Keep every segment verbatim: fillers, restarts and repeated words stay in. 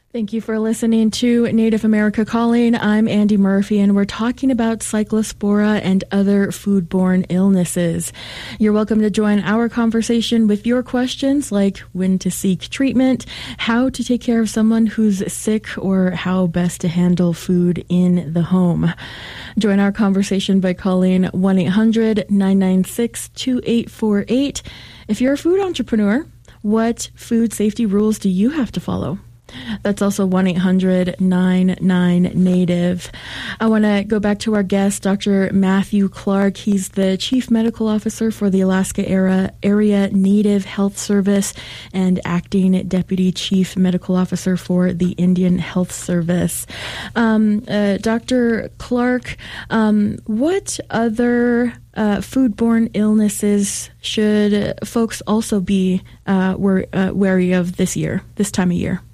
Thank you for listening to Native America Calling. I'm Andy Murphy, and we're talking about Cyclospora and other foodborne illnesses. You're welcome to join our conversation with your questions, like when to seek treatment, how to take care of someone who's sick, or how best to handle food in the home. Join our conversation by calling one eight hundred nine nine six two eight four eight. If you're a food entrepreneur, what food safety rules do you have to follow? That's also one eight hundred nine nine NATIVE. I want to go back to our guest, Doctor Matthew Clark. He's the Chief Medical Officer for the Alaska Era, Area Native Health Service and Acting Deputy Chief Medical Officer for the Indian Health Service. Um, uh, Doctor Clark, um, what other uh, foodborne illnesses should folks also be uh, wor- uh, wary of this year, this time of year?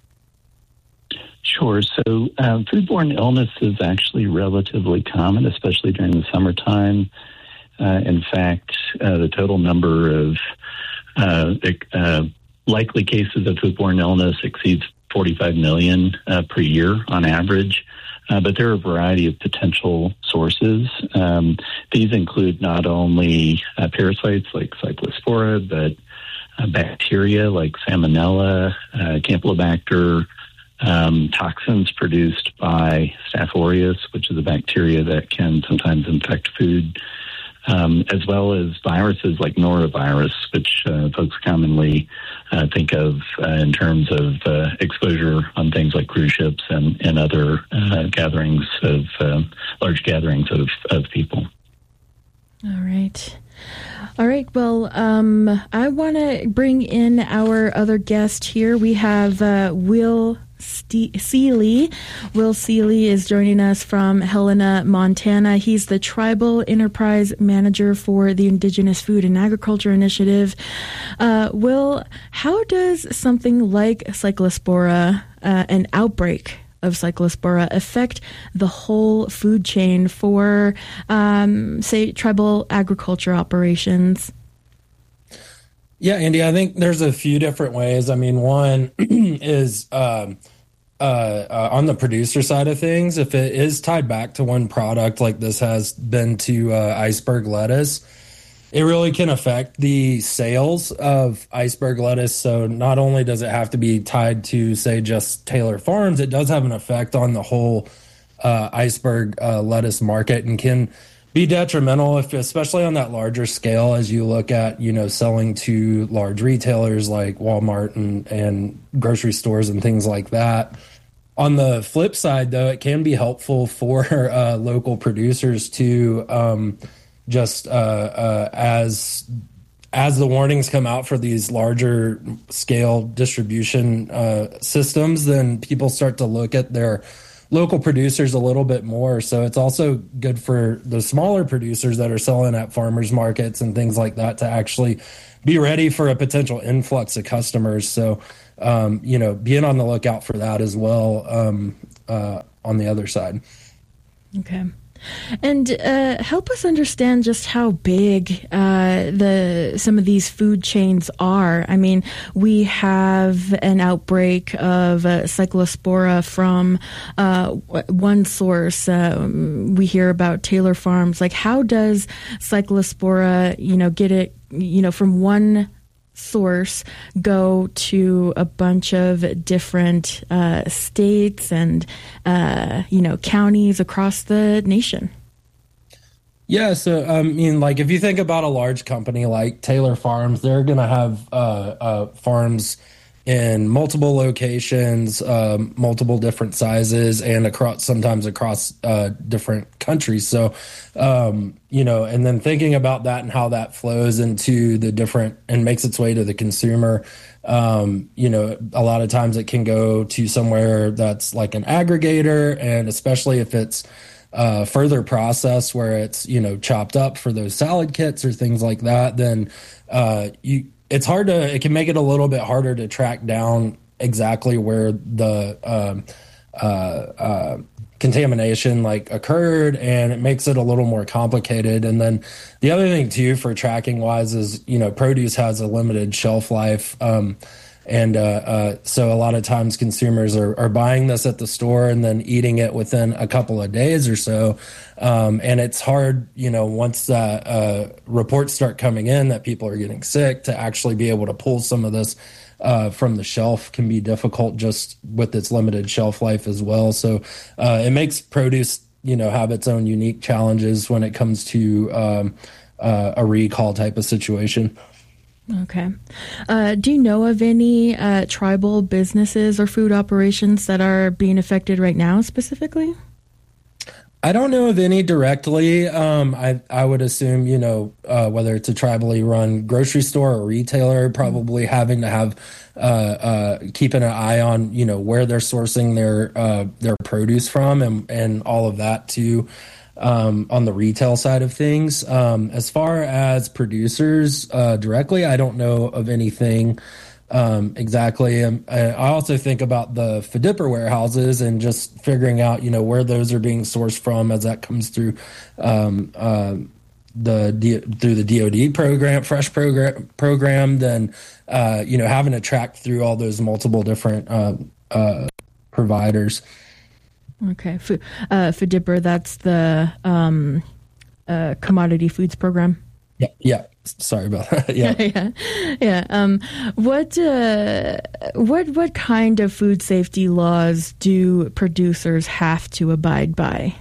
Sure. So uh, foodborne illness is actually relatively common, especially during the summertime. Uh, in fact, uh, the total number of uh, uh, likely cases of foodborne illness exceeds forty-five million uh, per year on average. Uh, but there are a variety of potential sources. Um, these include not only uh, parasites like Cyclospora, but uh, bacteria like Salmonella, uh, Campylobacter, Um, toxins produced by Staph aureus, which is a bacteria that can sometimes infect food, um, as well as viruses like norovirus, which uh, folks commonly uh, think of uh, in terms of uh, exposure on things like cruise ships and, and other uh, gatherings of uh, large gatherings of, of people. All right. All right. Well, um, I want to bring in our other guest here. We have uh, Will Ste- Seeley. Will Seeley is joining us from Helena, Montana. He's the Tribal Enterprise Manager for the Indigenous Food and Agriculture Initiative. Uh, Will, how does something like Cyclospora, uh, an outbreak of Cyclospora, affect the whole food chain for, um, say, tribal agriculture operations? Yeah, Andy, I think there's a few different ways. I mean, one is um, uh, uh, on the producer side of things. If it is tied back to one product, like this has been to uh, iceberg lettuce, it really can affect the sales of iceberg lettuce. So not only does it have to be tied to, say, just Taylor Farms, it does have an effect on the whole uh, iceberg uh, lettuce market, and can be detrimental, if, especially on that larger scale, as you look at, you know, selling to large retailers like Walmart and, and grocery stores and things like that. On the flip side, though, it can be helpful for uh, local producers to um, just uh, uh, as as the warnings come out for these larger scale distribution uh, systems, then people start to look at their local producers a little bit more. So it's also good for the smaller producers that are selling at farmers markets and things like that to actually be ready for a potential influx of customers. So, um, you know, being on the lookout for that as well um, uh, on the other side. Okay. And uh, help us understand just how big uh, the some of these food chains are. I mean, we have an outbreak of uh, Cyclospora from uh, one source. Uh, we hear about Taylor Farms. Like, how does Cyclospora, you know, get it, you know, from one source go to a bunch of different uh, states and, uh, you know, counties across the nation? Yeah, so I mean, like if you think about a large company like Taylor Farms, they're going to have uh, uh, farms in multiple locations, um, multiple different sizes, and across sometimes across uh, different countries. So, um, you know, and then thinking about that and how that flows into the different and makes its way to the consumer. Um, you know, a lot of times it can go to somewhere that's like an aggregator, and especially if it's uh, further processed where it's, you know, chopped up for those salad kits or things like that, then uh, you. It's hard to, it can make it a little bit harder to track down exactly where the um, uh, uh, contamination like occurred, and it makes it a little more complicated. And then the other thing too for tracking wise is, you know, produce has a limited shelf life. Um, And uh, uh, so a lot of times consumers are, are buying this at the store and then eating it within a couple of days or so. Um, and it's hard, you know, once that uh, reports start coming in that people are getting sick, to actually be able to pull some of this uh, from the shelf can be difficult just with its limited shelf life as well. So uh, it makes produce, you know, have its own unique challenges when it comes to um, uh, a recall type of situation. Okay. Uh, do you know of any uh, tribal businesses or food operations that are being affected right now specifically? I don't know of any directly. Um, I I would assume, you know, uh, whether it's a tribally run grocery store or retailer, probably having to have uh, uh, keeping an eye on, you know, where they're sourcing their uh, their produce from, and and all of that too. Um, on the retail side of things. Um, as far as producers uh, directly, I don't know of anything um, exactly. Um, I also think about the F D P R warehouses and just figuring out, you know, where those are being sourced from as that comes through um, uh, the D- through the D O D program, fresh program program. Then uh, you know, having to track through all those multiple different uh, uh, providers. Okay. F- uh, F D P R, that's the um, uh, Commodity Foods Program. Yeah. Yeah. Sorry about that. Yeah. yeah. Yeah. Um, what, uh, what, what kind of food safety laws do producers have to abide by?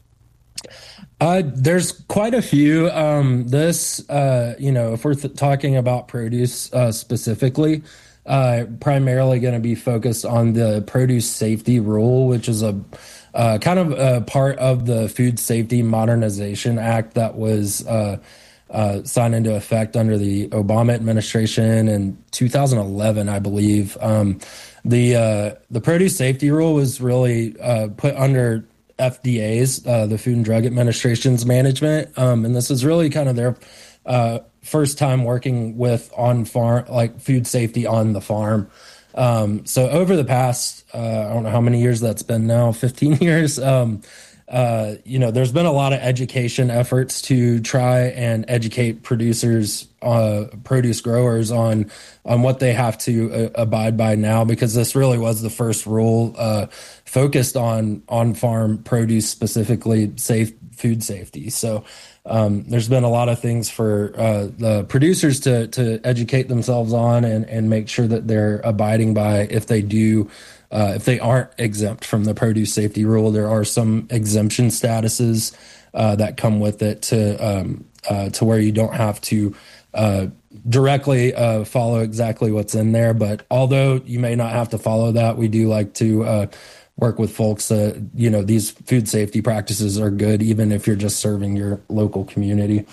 Uh, there's quite a few. Um, this, uh, you know, if we're th- talking about produce uh, specifically, uh, primarily going to be focused on the produce safety rule, which is a uh, kind of a part of the Food Safety Modernization Act that was uh, uh, signed into effect under the Obama administration in two thousand eleven, I believe. Um, the uh, the produce safety rule was really uh, put under F D A's, uh, the Food and Drug Administration's management, um, and this is really kind of their uh, first time working with on farm, like food safety on the farm. Um, so over the past, uh, I don't know how many years that's been now, fifteen years, um, uh, you know, there's been a lot of education efforts to try and educate producers, uh, produce growers on, on what they have to uh, abide by now, because this really was the first rule, uh, focused on, on farm produce, specifically safe food safety. So, Um, there's been a lot of things for uh, the producers to to educate themselves on and, and make sure that they're abiding by. If they do, uh, if they aren't exempt from the produce safety rule, there are some exemption statuses uh, that come with it to um, uh, to where you don't have to uh, directly uh, follow exactly what's in there. But although you may not have to follow that, we do like to uh, work with folks that, uh, you know, these food safety practices are good, even if you're just serving your local community.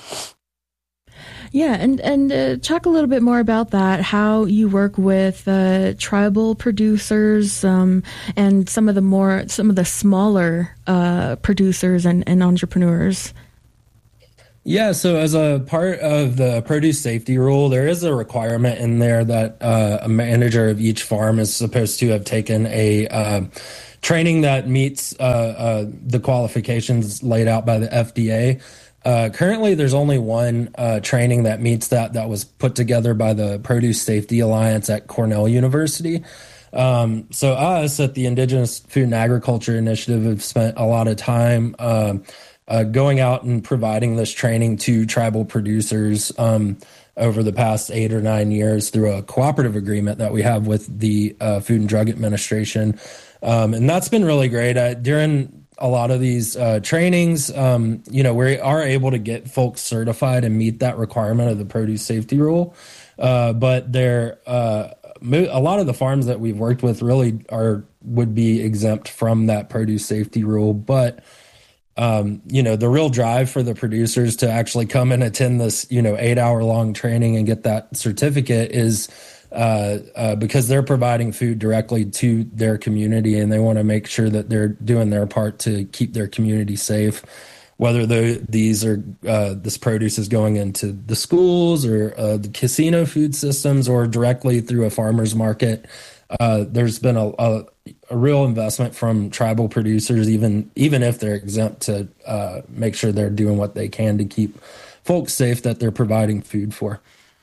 Yeah, and and uh, talk a little bit more about that, how you work with uh, tribal producers um, and some of the more, some of the smaller uh, producers and, and entrepreneurs. Yeah, so as a part of the produce safety rule, there is a requirement in there that uh, a manager of each farm is supposed to have taken a uh, training that meets uh, uh, the qualifications laid out by the F D A. Uh, currently, there's only one uh, training that meets that that was put together by the Produce Safety Alliance at Cornell University. Um, so us at the Indigenous Food and Agriculture Initiative have spent a lot of time uh, uh, going out and providing this training to tribal producers um, over the past eight or nine years through a cooperative agreement that we have with the uh, Food and Drug Administration. Um, and that's been really great. Uh, during a lot of these uh, trainings, um, you know, we are able to get folks certified and meet that requirement of the produce safety rule. Uh, but there, uh, a lot of the farms that we've worked with really are would be exempt from that produce safety rule. But um, you know, the real drive for the producers to actually come and attend this, you know, eight hour long training and get that certificate is Uh, uh, because they're providing food directly to their community, and they want to make sure that they're doing their part to keep their community safe. Whether these are uh, this produce is going into the schools or uh, the casino food systems or directly through a farmer's market, uh, there's been a, a, a real investment from tribal producers, even even if they're exempt, to uh, make sure they're doing what they can to keep folks safe that they're providing food for.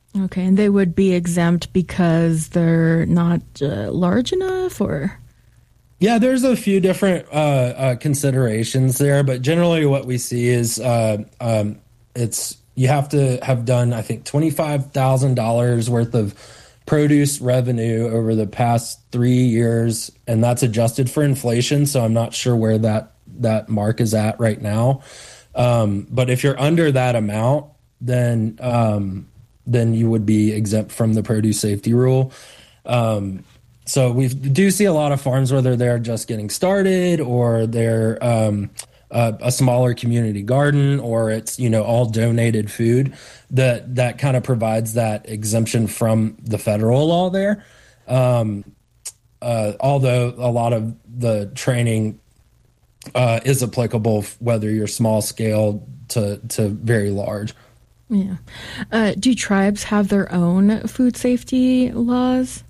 Okay, and they would be exempt because they're not uh, large enough, or? Yeah, there's a few different uh, uh, considerations there, but generally what we see is uh, um, it's you have to have done, I think, twenty-five thousand dollars worth of produce revenue over the past three years, and that's adjusted for inflation, so I'm not sure where that, that mark is at right now. Um, but if you're under that amount, then um, then you would be exempt from the produce safety rule. Um, so we do see a lot of farms, whether they're just getting started or they're um, a, a smaller community garden, or it's, you know, all donated food, that that kind of provides that exemption from the federal law there. Um, uh, although a lot of the training uh, is applicable whether you're small scale to, to very large. Yeah. Uh, do tribes have their own food safety laws?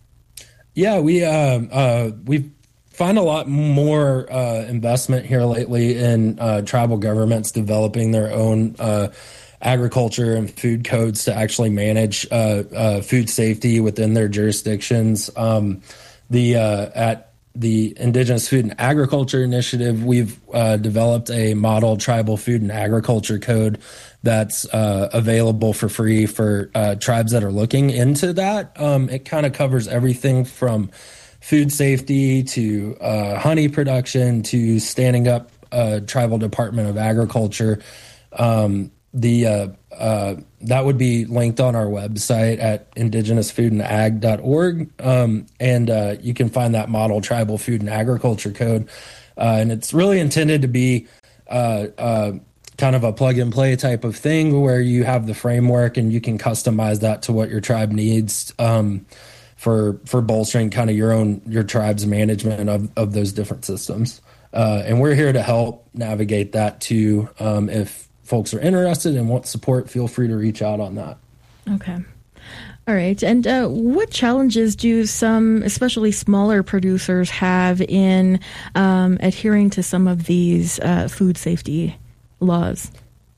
Yeah, we uh, uh, we find a lot more uh, investment here lately in uh, tribal governments developing their own uh, agriculture and food codes to actually manage uh, uh, food safety within their jurisdictions. Um, the uh, at the Indigenous Food and Agriculture Initiative, we've uh, developed a model tribal food and agriculture code that's uh, available for free for uh, tribes that are looking into that. Um, it kind of covers everything from food safety to uh, honey production to standing up a tribal Department of Agriculture. Um, the uh, uh, that would be linked on our website at indigenous food and ag dot org, um, and uh, you can find that model tribal food and agriculture code, uh, and it's really intended to be uh, uh, kind of a plug and play type of thing where you have the framework and you can customize that to what your tribe needs um, for for bolstering kind of your own your tribe's management of, of those different systems. Uh, and we're here to help navigate that too. Um, if folks are interested and want support, feel free to reach out on that. Okay. All right. And uh, what challenges do some, especially smaller producers, have in um, adhering to some of these uh, food safety laws?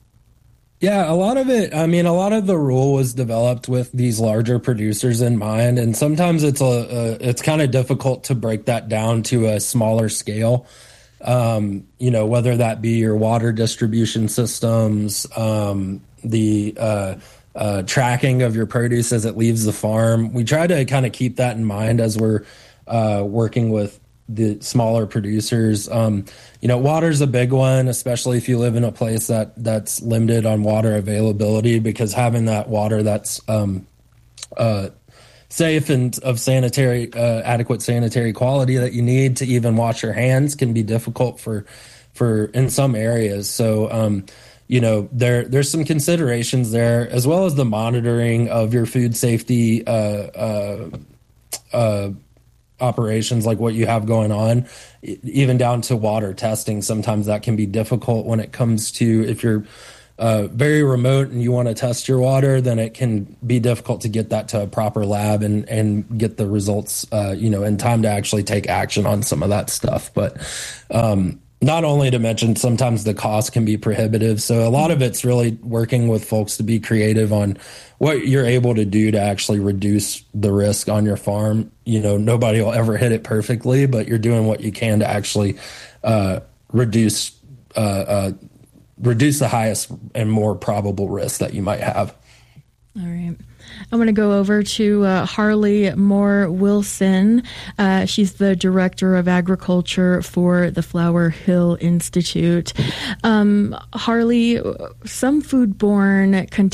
Yeah, a lot of it, I mean, a lot of the rule was developed with these larger producers in mind, and sometimes it's a, a it's kind of difficult to break that down to a smaller scale. Um, you know, whether that be your water distribution systems, um, the uh, uh, tracking of your produce as it leaves the farm. We try to kind of keep that in mind as we're uh, working with the smaller producers. Um, you know, water's a big one, especially if you live in a place that that's limited on water availability, because having that water that's um, uh, safe and of sanitary, uh, adequate sanitary quality that you need to even wash your hands can be difficult for, for in some areas. So, um, you know, there there's some considerations there, as well as the monitoring of your food safety uh, uh, uh, operations, like what you have going on, even down to water testing. Sometimes that can be difficult when it comes to if you're Uh, very remote and you want to test your water, then it can be difficult to get that to a proper lab and, and get the results, uh, you know, in time to actually take action on some of that stuff. But um, not only to mention, sometimes the cost can be prohibitive. So a lot of it's really working with folks to be creative on what you're able to do to actually reduce the risk on your farm. You know, nobody will ever hit it perfectly, but you're doing what you can to actually uh, reduce uh, uh reduce the highest and more probable risk that you might have. All right. I'm going to go over to uh, Harley Moore Wilson. Uh, she's the Director of Agriculture for the Flower Hill Institute. Um, Harley, some foodborne contaminants